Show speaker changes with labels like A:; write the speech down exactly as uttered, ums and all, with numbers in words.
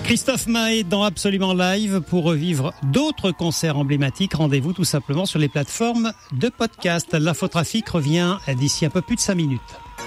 A: Christophe Mahé dans Absolument Live pour revivre d'autres concerts emblématiques. Rendez-vous tout simplement sur les plateformes de podcast. L'infotrafic revient d'ici un peu plus de cinq minutes.